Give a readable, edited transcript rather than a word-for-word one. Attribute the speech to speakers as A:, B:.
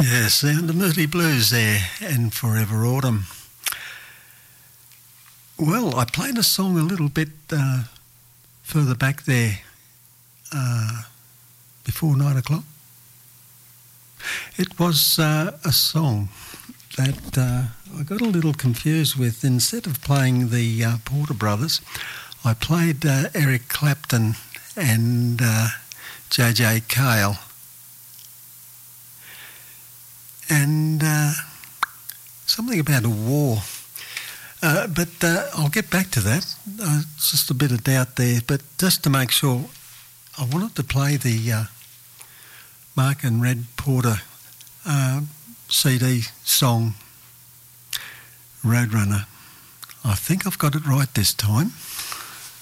A: Yeah, Sound of Moody Blues there, and Forever Autumn. Well, I played a song a little bit further back there before 9 o'clock. It was a song that I got a little confused with. Instead of playing the Porter Brothers, I played Eric Clapton and J.J. Cale. And something about a war. But I'll get back to that. Just a bit of doubt there. But just to make sure, I wanted to play the Mark and Red Porter CD song, Roadrunner. I think I've got it right this time.